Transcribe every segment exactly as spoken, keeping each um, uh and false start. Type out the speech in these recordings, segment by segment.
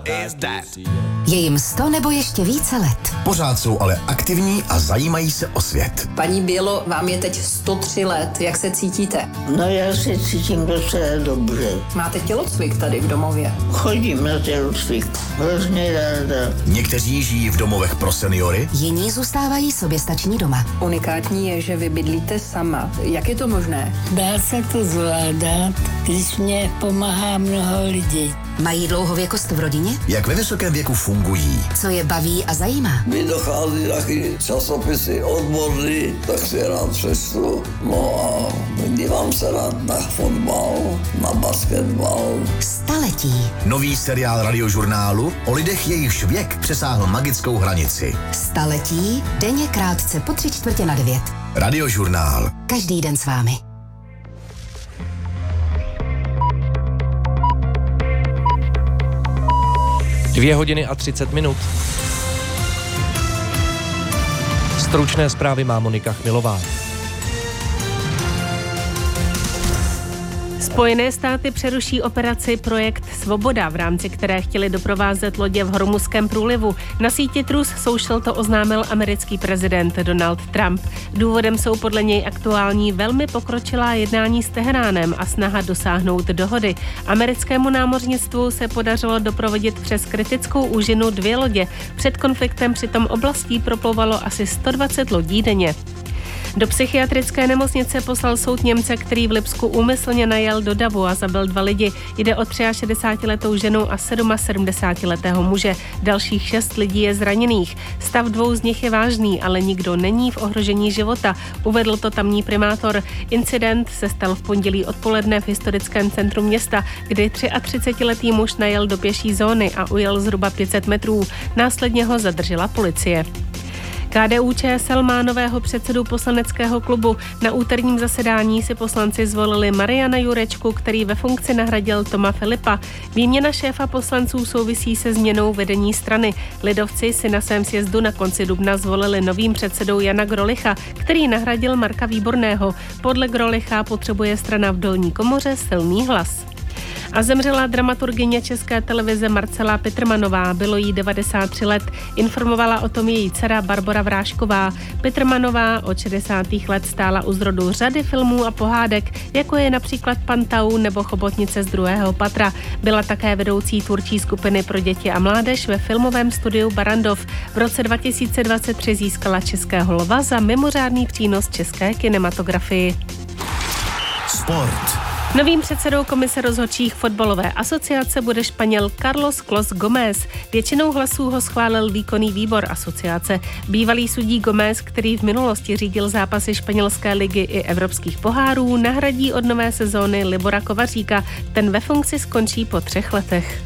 Je jim sto nebo ještě více let. Pořád jsou ale aktivní a zajímají se o svět. Paní Bělo, vám je teď sto tři let. Jak se cítíte? No já se cítím docela dobře. Máte tělocvik tady v domově? Chodím na tělocvik. Hrozně ráda. Někteří žijí v domovech pro seniory. Jiní zůstávají soběstační doma. Unikátní je, že vy bydlíte sama. Jak je to možné? Dá se to zvládat, když mě pomáhá mnoho lidí. Mají dlouhověkost v rodině? Jak ve vysokém věku fungují? Co je baví a zajímá? Mi dochází taky časopisy odborný, tak si rád přečtu. No a dívám se rád na fotbal, na basketbal. Staletí. Nový seriál Radiožurnálu o lidech, jejichž věk přesáhl magickou hranici. Staletí, denně krátce po tři čtvrtě na devět. Radiožurnál. Každý den s vámi. Dvě hodiny a třicet minut. Stručné zprávy má Monika Chmilová. Spojené státy přeruší operaci Projekt Svoboda, v rámci které chtěli doprovázet lodě v Hormuzském průlivu. Na síti Truth Social to oznámil americký prezident Donald Trump. Důvodem jsou podle něj aktuální velmi pokročilá jednání s Teheránem a snaha dosáhnout dohody. Americkému námořnictvu se podařilo doprovodit přes kritickou úžinu dvě lodě. Před konfliktem přitom oblastí proplouvalo asi sto dvacet lodí denně. Do psychiatrické nemocnice poslal soud Němce, který v Lipsku úmyslně najel do davu a zabil dva lidi. Jde o šedesátiletou ženu a sedmasedmdesátiletého muže. Dalších šest lidí je zraněných. Stav dvou z nich je vážný, ale nikdo není v ohrožení života, uvedl to tamní primátor. Incident se stal v pondělí odpoledne v historickém centru města, kdy třiatřicetiletý muž najel do pěší zóny a ujel zhruba pět set metrů. Následně ho zadržela policie. K D U Č S L má nového předsedu poslaneckého klubu. Na úterním zasedání si poslanci zvolili Mariana Jurečku, který ve funkci nahradil Toma Filipa. Výměna šéfa poslanců souvisí se změnou vedení strany. Lidovci si na svém sjezdu na konci dubna zvolili novým předsedou Jana Grolicha, který nahradil Marka Výborného. Podle Grolicha potřebuje strana v dolní komoře silný hlas. A zemřela dramaturgyně České televize Marcela Pitrmanová. Bylo jí devadesát tři let. Informovala o tom její dcera Barbora Vrášková. Pitrmanová od šedesátých let stála u zrodu řady filmů a pohádek, jako je například Pantau nebo Chobotnice z druhého patra. Byla také vedoucí tvůrčí skupiny pro děti a mládež ve filmovém studiu Barrandov. V roce dva tisíce dvacet tři získala Českého lva za mimořádný přínos české kinematografii. Sport. Novým předsedou komise rozhodčích fotbalové asociace bude Španěl Carlos Clos Gómez. Většinou hlasů ho schválil výkonný výbor asociace. Bývalý sudí Gómez, který v minulosti řídil zápasy španělské ligy i evropských pohárů, nahradí od nové sezóny Libora Kovaříka. Ten ve funkci skončí po třech letech.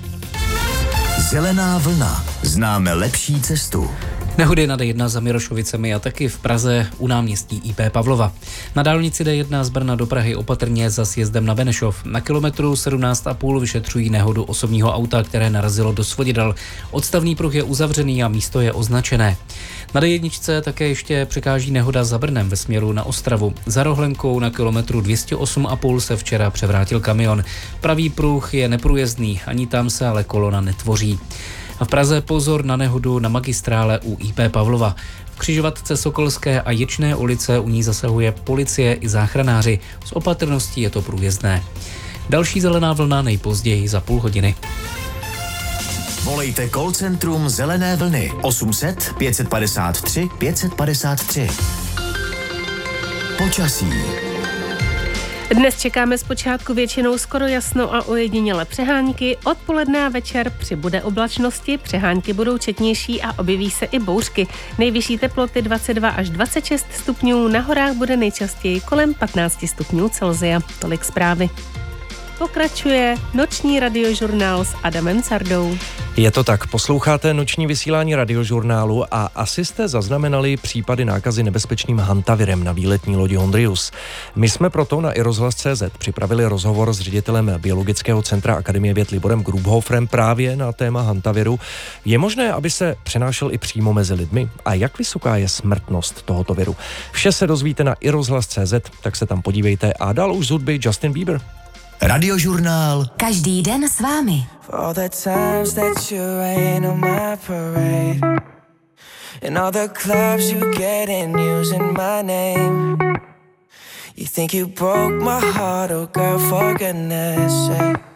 Zelená vlna. Známe lepší cestu. Nehody na D jedna za Mirošovicemi a taky v Praze u náměstí I P Pavlova. Na dálnici D jedna z Brna do Prahy opatrně za sjezdem na Benešov. Na kilometru sedmnáct a půl vyšetřují nehodu osobního auta, které narazilo do svodidel. Odstavný pruh je uzavřený a místo je označené. Na D jedna také ještě překáží nehoda za Brnem ve směru na Ostravu. Za Rohlenkou na kilometru dvě stě osm a půl se včera převrátil kamion. Pravý pruh je neprůjezdný, ani tam se ale kolona netvoří. A v Praze pozor na nehodu na magistrále u I P Pavlova. V křižovatce Sokolské a Ječné ulice u ní zasahuje policie i záchranáři. S opatrností je to průjezdné. Další zelená vlna nejpozději za půl hodiny. Volejte call centrum Zelené vlny osm set pět padesát tři pět padesát tři. Počasí. Dnes čekáme zpočátku většinou skoro jasno a ojedinělé přehánky. Odpoledne a večer přibude oblačnosti, přehánky budou četnější a objeví se i bouřky. Nejvyšší teploty dvacet dva až dvacet šest stupňů, na horách bude nejčastěji kolem patnáct stupňů Celsia. Tolik zprávy. Pokračuje noční radiožurnál s Adamem Cardou. Je to tak, posloucháte noční vysílání radiožurnálu a asi jste zaznamenali případy nákazy nebezpečným hantavirem na výletní lodi Hondrius. My jsme proto na iRozhlas tečka cé zet připravili rozhovor s ředitelem Biologického centra Akademie věd Liborem Grubhoferem právě na téma hantaviru. Je možné, aby se přenášel i přímo mezi lidmi? A jak vysoká je smrtnost tohoto viru? Vše se dozvíte na iRozhlas tečka cé zet, tak se tam podívejte a dál už z hudby Justin Bieber. Radiožurnál. Každý den s vámi. For all the times that you rain on my parade, and all the clubs you get in using my name. You think you broke my heart, oh girl, for goodness sake.